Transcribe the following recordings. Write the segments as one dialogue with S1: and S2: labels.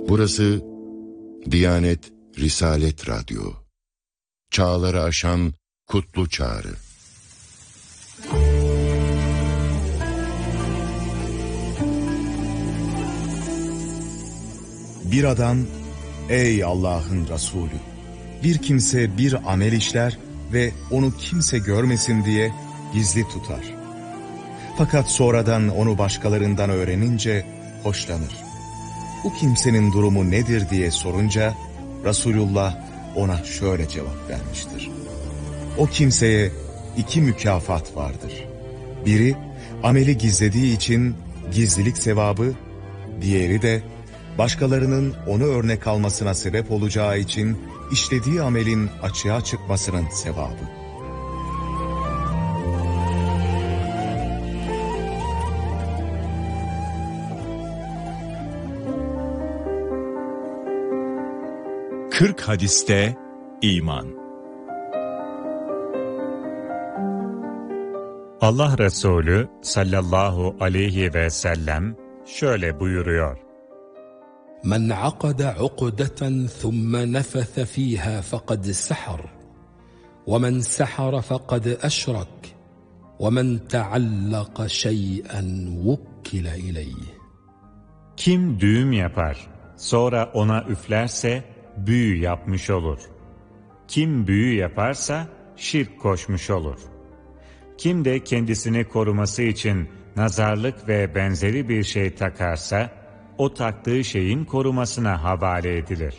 S1: Burası Diyanet Risalet Radyo. Çağları aşan kutlu çağrı.
S2: Bir adam, ey Allah'ın Resulü, bir kimse bir amel işler ve onu kimse görmesin diye gizli tutar. Fakat sonradan onu başkalarından öğrenince hoşlanır. Bu kimsenin durumu nedir diye sorunca Resulullah ona şöyle cevap vermiştir. O kimseye 2 mükafat vardır. Biri ameli gizlediği için gizlilik sevabı, diğeri de başkalarının onu örnek almasına sebep olacağı için işlediği amelin açığa çıkmasının sevabı.
S3: Kırk hadiste iman. Allah Resulü sallallahu aleyhi ve sellem şöyle buyuruyor.
S4: Men akada ukdeten thumme nefethe fiha fekad sahar ve men sahara fekad eşrak ve men teallaka şey'en vukkile ileyh.
S3: Kim düğüm yapar, sonra ona üflerse büyü yapmış olur. Kim büyü yaparsa şirk koşmuş olur. Kim de kendisini koruması için nazarlık ve benzeri bir şey takarsa, o taktığı şeyin korumasına havale edilir.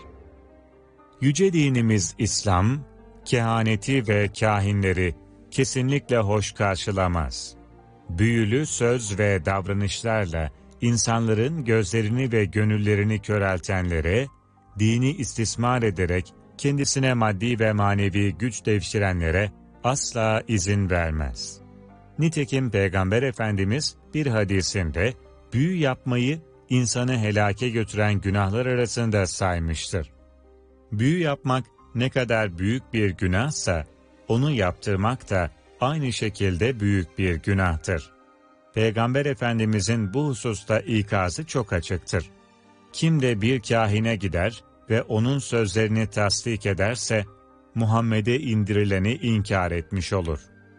S3: Yüce dinimiz İslam, kehaneti ve kahinleri kesinlikle hoş karşılamaz. Büyülü söz ve davranışlarla insanların gözlerini ve gönüllerini köreltenlere, dini istismar ederek kendisine maddi ve manevi güç devşirenlere asla izin vermez. Nitekim Peygamber Efendimiz bir hadisinde büyü yapmayı insanı helake götüren günahlar arasında saymıştır. Büyü yapmak ne kadar büyük bir günahsa, onu yaptırmak da aynı şekilde büyük bir günahtır. Peygamber Efendimizin bu hususta ikazı çok açıktır. Kim de bir kahine gider ve onun sözlerini tasdik ederse, Muhammed'e indirileni inkar etmiş olur.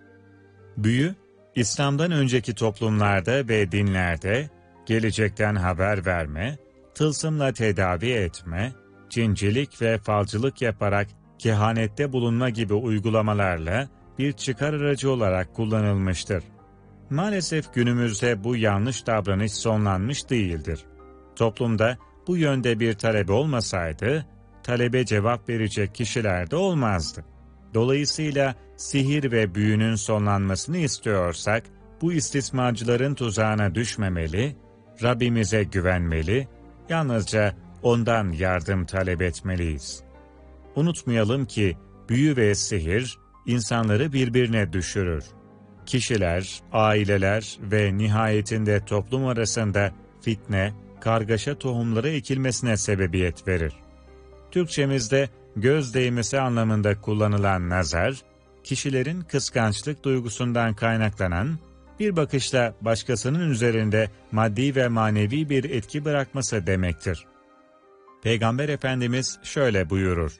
S3: Büyü, İslam'dan önceki toplumlarda ve dinlerde, gelecekten haber verme, tılsımla tedavi etme, cincilik ve falcılık yaparak kehanette bulunma gibi uygulamalarla bir çıkar aracı olarak kullanılmıştır. Maalesef günümüzde bu yanlış davranış sonlanmış değildir. Toplumda bu yönde bir talep olmasaydı, talebe cevap verecek kişiler de olmazdı. Dolayısıyla sihir ve büyünün sonlanmasını istiyorsak, bu istismarcıların tuzağına düşmemeli, Rabbimize güvenmeli, yalnızca ondan yardım talep etmeliyiz. Unutmayalım ki büyü ve sihir insanları birbirine düşürür. Kişiler, aileler ve nihayetinde toplum arasında fitne, kargaşa tohumları ekilmesine sebebiyet verir. Türkçemizde göz değmesi anlamında kullanılan nazar, kişilerin kıskançlık duygusundan kaynaklanan, bir bakışla başkasının üzerinde maddi ve manevi bir etki bırakması demektir. Peygamber Efendimiz şöyle buyurur: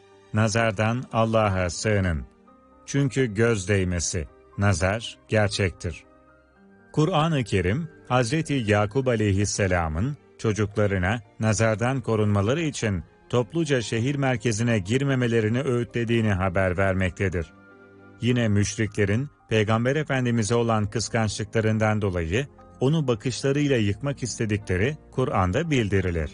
S3: Nazardan Allah'a sığının. Çünkü göz değmesi, nazar gerçektir. Kur'an-ı Kerim, Hazreti Yakub aleyhisselamın çocuklarına nazardan korunmaları için topluca şehir merkezine girmemelerini öğütlediğini haber vermektedir. Yine müşriklerin Peygamber Efendimiz'e olan kıskançlıklarından dolayı onu bakışlarıyla yıkmak istedikleri Kur'an'da bildirilir.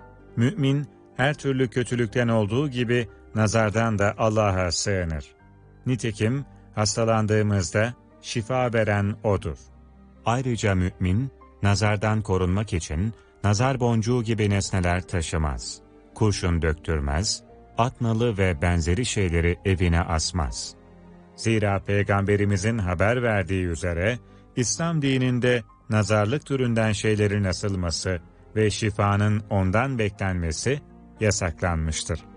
S3: Mümin her türlü kötülükten olduğu gibi nazardan da Allah'a sığınır. Nitekim hastalandığımızda şifa veren O'dur. Ayrıca mümin, nazardan korunmak için nazar boncuğu gibi nesneler taşımaz, kurşun döktürmez, at nalı ve benzeri şeyleri evine asmaz. Zira Peygamberimizin haber verdiği üzere, İslam dininde nazarlık türünden şeylerin asılması ve şifanın ondan beklenmesi yasaklanmıştır.